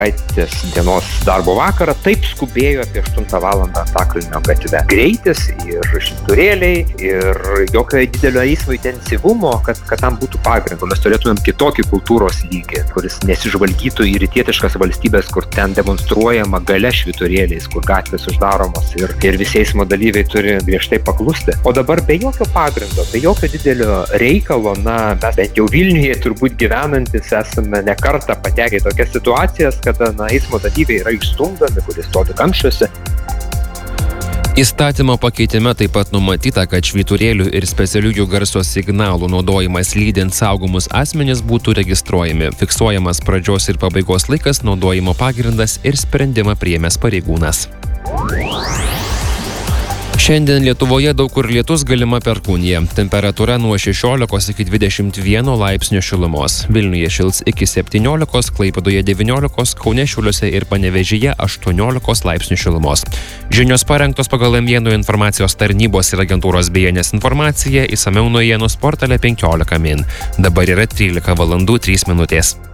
dienos darbo vakarą taip skubėjo apie 8 valandą Antakalnio gatve. Greitis ir švyturėliai ir jokio didelio eismo intensyvumo, kad tam būtų pagrindo. Mes turėtumėm kitokį kultūros lygį, kuris nesižvalgytų į rytietiškas valstybės, kur ten demonstruojama galia švyturėliais, kur gatvės uždaromos ir visi eismo dalyviai turi griežtai paklusti. O dabar be jokio pagrindo, be jokio didelio reikalo, mes bent jau Vilniuje turbūt gyvenantis esame ne kartą patekę į tokias situacijas, kada eismo dalyviai yra išstumdomi, kuris stovi kamščiuose. Įstatymo pakeitime taip pat numatyta, kad švyturėlių ir specialiųjų garso signalų naudojimas lydint saugomus asmenis būtų registruojami, fiksuojamas pradžios ir pabaigos laikas, naudojimo pagrindas ir sprendimą priėmęs pareigūnas. Šiandien Lietuvoje daug kur lietus, galima perkūnija. Temperatūra nuo 16 iki 21 laipsnių šilumos. Vilniuje šils iki 17, Klaipėdoje 19, Kaune, Šiauliuose ir Panevėžyje 18 laipsnių šilumos. Žinios parengtos pagal naujienų informacijos tarnybos ir agentūros BNS informaciją, išsamiau naujienų portale 15 min. Dabar yra 13 valandų 3 minutės.